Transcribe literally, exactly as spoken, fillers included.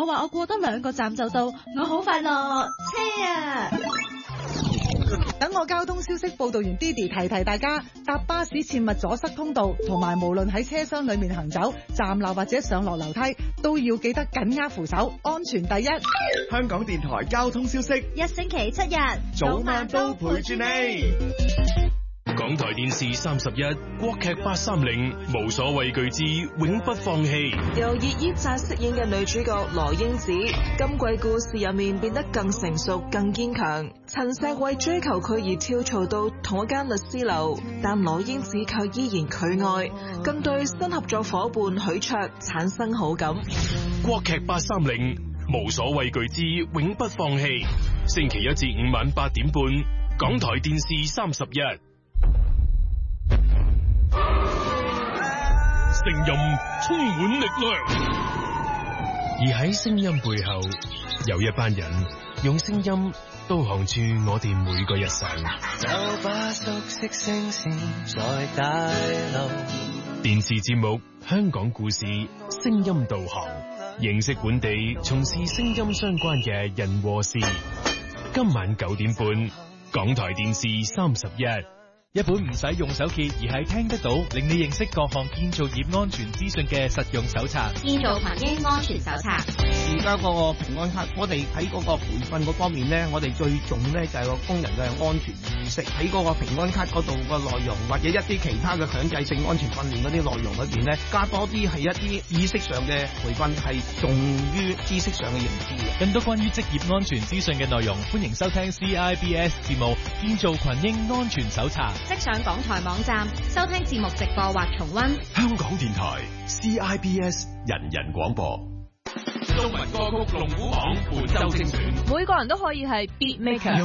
話我過多兩個站就到，我好快樂。車啊！ 等我交通消息報道完 Didi 提提大家，搭巴士切勿阻塞通道，同埋無論喺車廂裏面行走、站樓或者上落樓梯，都要記得緊握扶手，安全第一。 香港電台交通消息， 一星期七日， 早晚都陪住你。 港台電視三十一，國劇八三零，無所畏懼之永不放棄。 由葉依紮飾演嘅女主角羅英子，今季故事入面變得更成熟、更堅強。陳碩為追求佢而跳槽到同一間律師樓，但羅英子卻依然拒愛，更對新合作伙伴許卓產生好感。 國劇八三零，無所畏懼之永不放棄。星期一至五晚八點半，港台電視三十一。聲音充滿力量，而喺聲音背後，有一班人用聲音導航住我哋每個日常。 就把熟悉聲線在大路。 電視節目《香港故事》聲音導航，認識本地從事聲音相關嘅人和事。今晚九點半，港台電視三十一。 一本唔使用手揭而係聽得到，令你認識各項建造業安全資訊嘅實用手冊。 建造群英安全手冊。 而家嗰個平安卡，我哋喺嗰個培訓嗰方面咧，我哋最重咧就係個工人嘅安全意識。喺嗰個平安卡嗰度個內容，或者一啲其他嘅強制性安全訓練嗰啲內容裏邊咧，加多啲係一啲意識上嘅培訓，係重於知識上嘅認知嘅。 更多關於職業安全資訊嘅內容，歡迎收聽 C I B S 節目《建造群英安全手冊》。 即上港台網站收聽節目直播或重溫。 香港電台 C I B S 人人廣播。中文歌曲龍虎榜本周精選， 每個人都可以係 beat maker。